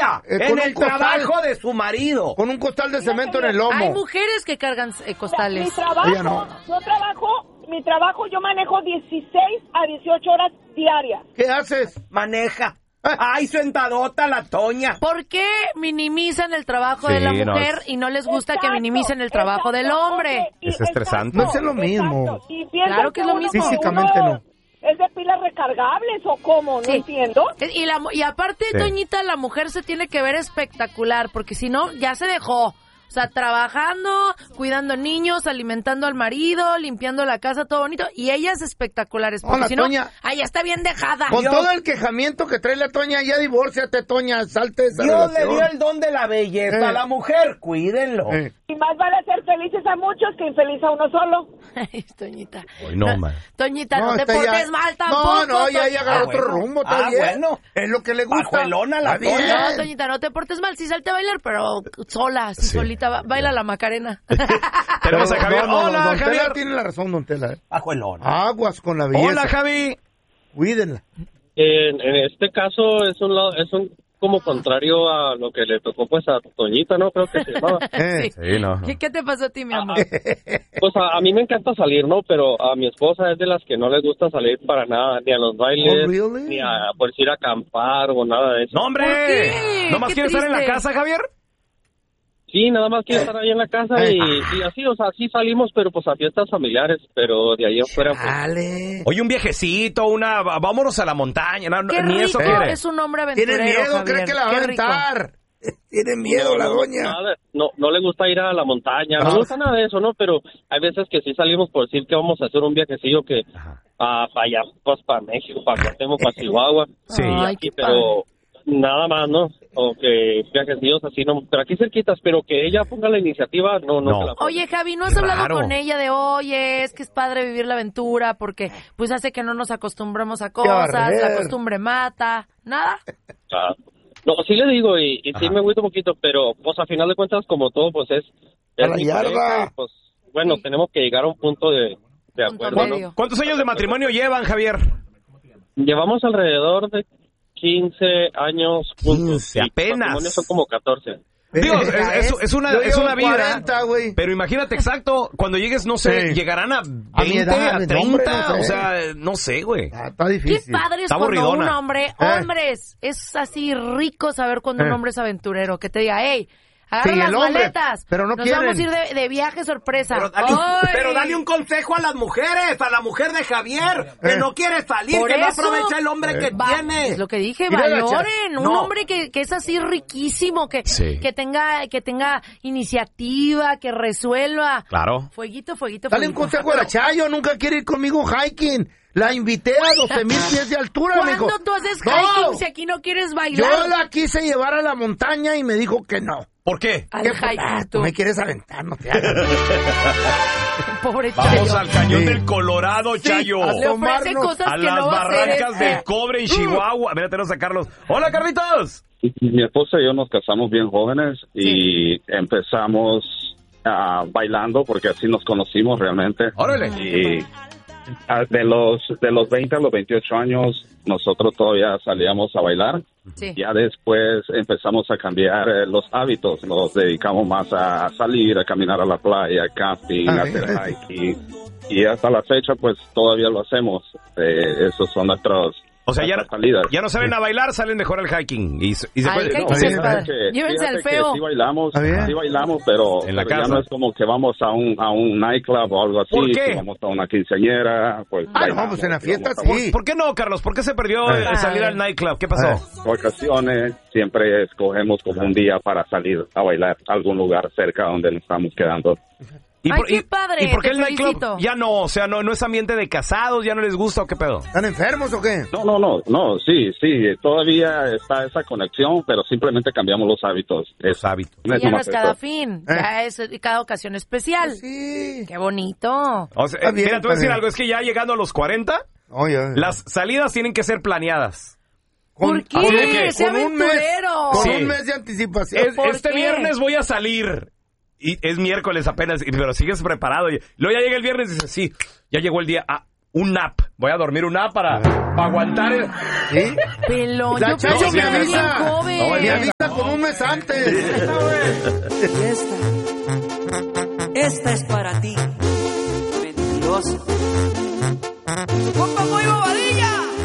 ella? En el trabajo de su marido. Con un costal de cemento en el lomo. Hay mujeres que cargan costales. Mi trabajo, Ella no. mi trabajo yo manejo 16 a 18 horas diarias. ¿Qué haces? Maneja. Ay, sentadota la Toña. ¿Por qué minimizan el trabajo Sí, de la no, mujer y no les gusta que minimicen el trabajo del hombre? Es estresante. No es lo mismo. Y piensan Claro que es lo uno- mismo. Físicamente uno no. ¿Es de pilas recargables o cómo? No Sí. entiendo. Y aparte, Sí. Toñita, la mujer se tiene que ver espectacular, porque si no, ya se dejó. O sea, trabajando, cuidando niños, alimentando al marido, limpiando la casa, todo bonito. Y ella es espectaculares, porque Hola, si no, Toña. ya está bien dejada. Con todo el quejamiento que trae la Toña, ya divórciate, Toña, salte de esa Dios le relación. dio el don de la belleza a la mujer. Cuídenlo. Y más vale hacer felices a muchos que infeliz a uno solo. Ay, Toñita. Hoy no, man. Toñita, no te está portes ya- mal tampoco. No, ya Toñita. agarró otro bueno. rumbo, está bien. Bueno. Es lo que le gusta. Pajuelona la Está bien. Toña. No, Toñita, no te portes mal. Sí, salte a bailar, pero sola, Sí. solita. Baila la Macarena. Tenemos a Javier. Hola, don Javier. Tela tiene la razón, don Tela. Pajuelona. Aguas con la belleza. Hola, Javi. Cuídenla. En este caso es un como contrario a lo que le tocó pues a Toñita, ¿no? Creo que se llamaba. Sí, no. ¿Qué te pasó a ti, mi amor? Pues a mí me encanta salir, ¿no? Pero a mi esposa es de las que no les gusta salir para nada, ni a los bailes, Oh, really? ni a por ir a acampar o nada de eso. ¡No, hombre! ¿Por qué? ¿No más Qué quieres estar en la triste. casa, Javier? Sí, nada más quiero estar ahí en la casa y así, o sea, sí salimos, pero pues a fiestas familiares, pero de ahí afuera pues, Dale. Oye, un viajecito, vámonos a la montaña. No, Qué ni rico eso quiere. es un hombre aventurero, Tiene miedo, Javier. cree que la va a Qué rico. aventar. Tiene miedo la doña. nada, no le gusta ir a la montaña, no le gusta nada de eso, ¿no? Pero hay veces que sí salimos por decir que vamos a hacer un viajecillo que para allá, pues para México, para Cuauhtémoc, para Chihuahua. Sí. Ay, qué Pero nada más, ¿no? O que viajecillos así, no, pero aquí cerquitas, pero que ella ponga la iniciativa, no. No. Se la ponga. Oye, Javi, ¿no has hablado Raro. con ella de, oye, es que es padre vivir la aventura porque pues hace que no nos acostumbremos a cosas, barrer. la costumbre mata? ¿Nada? Ah, no, sí le digo y sí me agüito un poquito, pero pues a final de cuentas, como todo, pues es A la mi yarda. pareja, y, pues bueno, tenemos que llegar a un punto de Punto acuerdo, ¿no? medio. ¿Cuántos años de matrimonio llevan, Javier? Llevamos alrededor de 15 años juntos. 15, y apenas. matrimonios son como 14. Digo, es una vida. 40, güey. Pero imagínate exacto, cuando llegues, no sé, Sí. llegarán a A mi 20, edad, a no, 30, hombre, no sé. o sea, no sé, güey. Está Qué difícil. padre es Está cuando un aburridona. hombres, es así rico saber cuando un hombre es aventurero, que te diga, hey, agarra Sí, las el hombre, maletas, pero no nos quieren. vamos a ir de viaje sorpresa. Pero Ay. dale un consejo a las mujeres, a la mujer de Javier, que no quiere salir, Por que no eso, aprovecha el hombre que tiene. Es lo que dije, Mira, valoren. Un No. hombre que es así riquísimo, que Sí. tenga iniciativa, que resuelva. Claro. Fueguito. Dale un consejo a la Chayo, nunca quiere ir conmigo hiking. La invité a 12,000 pies de altura, me dijo. ¿Cuándo tú haces No. hiking si aquí no quieres bailar? Yo la quise llevar a la montaña y me dijo que no. ¿Por qué? Al ¿Qué? hiking, Tú tú. me quieres aventar, no te hagas. Pobre Vamos Chayo. al cañón Sí. del Colorado, Chayo. a Le ofrece tomarnos cosas A que las no va a hacer. barrancas del cobre en Chihuahua. Mira, tenemos a Carlos. Hola, Carlitos. Mi esposa y yo nos casamos bien jóvenes y empezamos bailando porque así nos conocimos realmente. Órale. Y de los 20 a los 28 años nosotros todavía salíamos a bailar. Sí. Ya después empezamos a cambiar los hábitos. Nos dedicamos más a salir, a caminar a la playa, camping, a hacer hiking. Y hasta la fecha pues todavía lo hacemos. Esos son nuestros O sea, salidas. ya no saben a bailar, salen mejor al hiking. Y se Al puede. hiking No, sí sí. es padre. que- Llévense al fíjate feo. que sí bien. bailamos, pero, En la pero casa. ya no es como que vamos a un nightclub o algo así. ¿Por qué? Si vamos a una quinceañera, pues Ah, no, bailamos, pues en la fiesta vamos sí. ¿Por qué no, Carlos? ¿Por qué se perdió salir al nightclub? ¿Qué pasó? a vacaciones, siempre escogemos como un día para salir a bailar a algún lugar cerca donde nos estamos quedando. Ay, qué padre, ¿Y por qué te el nightclub felicito. ya no? O sea, no es ambiente de casados, ya no les gusta o qué pedo. ¿Están enfermos o qué? No, sí, todavía está esa conexión, pero simplemente cambiamos los hábitos. Los hábitos. Y ya no nomás es cada eso. fin, ya es cada ocasión especial. Sí. Qué bonito. O sea, Está bien, mira, te voy a está decir bien. algo, es que ya llegando a los 40, Oye, las salidas tienen que ser planeadas. ¿Por qué? así de que ¡Sea con un mes, aventurero! con Sí. un mes de anticipación. ¿Por Este qué? viernes voy a salir. Y es miércoles apenas, pero sigues preparado. Y luego ya llega el viernes y dices, sí, ya llegó el día. un nap. Voy a dormir un nap para aguantar el... ¿Sí? Pelón, La yo Chayo pensé me que era bien avisa. joven. Me avisa con un mes antes. Esta es para ti, mentiroso.